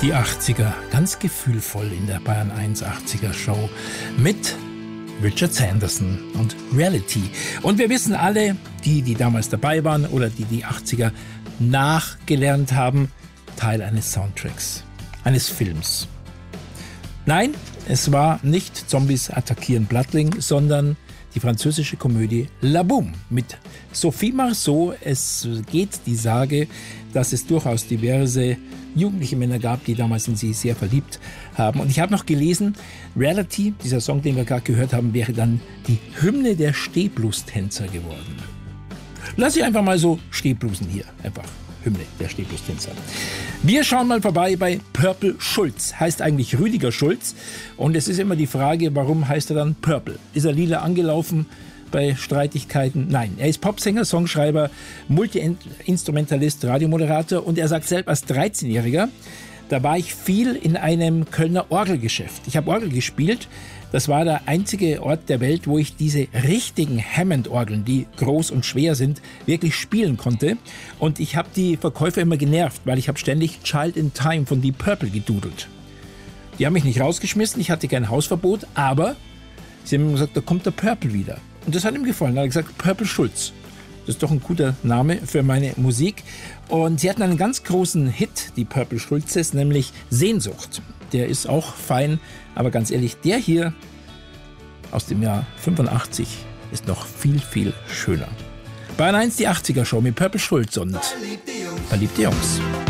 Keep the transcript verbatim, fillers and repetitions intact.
Die achtziger, ganz gefühlvoll in der Bayern eins achtziger Show mit Richard Sanderson und Reality. Und wir wissen alle, die, die damals dabei waren oder die die achtziger nachgelernt haben, Teil eines Soundtracks, eines Films. Nein, es war nicht Zombies attackieren Blattling, sondern die französische Komödie La Boum mit Sophie Marceau. Es geht die Sage, dass es durchaus diverse jugendliche Männer gab, die damals in sie sehr verliebt haben. Und ich habe noch gelesen, Reality, dieser Song, den wir gerade gehört haben, wäre dann die Hymne der Stehblues-Tänzer geworden. Lass ich einfach mal so Stehblusen hier, einfach Hymne der Stehblues-Tänzer. Wir schauen mal vorbei bei Purple Schulz. Heißt eigentlich Rüdiger Schulz. Und es ist immer die Frage, warum heißt er dann Purple? Ist er lila angelaufen bei Streitigkeiten? Nein, er ist Popsänger, Songschreiber, Multi-Instrumentalist, Radiomoderator. Und er sagt selbst, als dreizehnjähriger, da war ich viel in einem Kölner Orgelgeschäft. Ich habe Orgel gespielt. Das war der einzige Ort der Welt, wo ich diese richtigen Hammond-Orgeln, die groß und schwer sind, wirklich spielen konnte. Und ich habe die Verkäufer immer genervt, weil ich habe ständig Child in Time von Deep Purple gedudelt. Die haben mich nicht rausgeschmissen, ich hatte kein Hausverbot, aber sie haben mir gesagt, da kommt der Purple wieder. Und das hat ihm gefallen. Da hat er gesagt, Purple Schulz. Das ist doch ein guter Name für meine Musik. Und sie hatten einen ganz großen Hit, die Purple Schulzes, nämlich Sehnsucht. Der ist auch fein, aber ganz ehrlich, der hier aus dem Jahr fünfundachtzig ist noch viel, viel schöner. Bayern eins, die achtziger Show mit Purple Schulz und Verliebte Jungs.